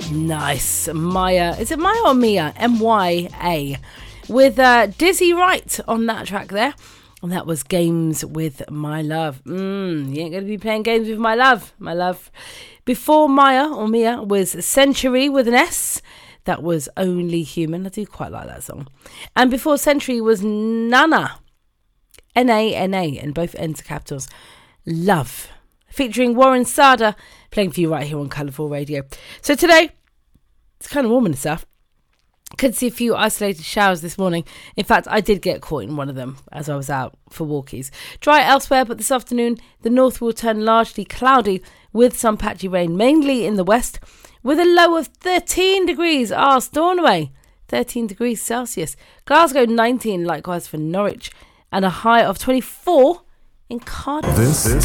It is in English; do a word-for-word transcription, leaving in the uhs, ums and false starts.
Nice. Maya. Is it Maya or Mia? M Y A. With uh, Dizzy Wright on that track there. And that was Games with My Love. Mm, you ain't going to be playing games with my love, my love. Before Maya or Mia was Century with an S. That was Only Human. I do quite like that song. And before Century was Nana. N A N A. And both ends are capitals. Love. Featuring Warren Sada. Playing for you right here on Colourful Radio. So today, it's kind of warm and stuff. Could see a few isolated showers this morning. In fact, I did get caught in one of them as I was out for walkies. Dry elsewhere, but this afternoon, the north will turn largely cloudy with some patchy rain, mainly in the west, with a low of thirteen degrees. Ah, Stornoway, thirteen degrees Celsius. Glasgow, nineteen, likewise for Norwich, and a high of twenty-four in Cardiff. This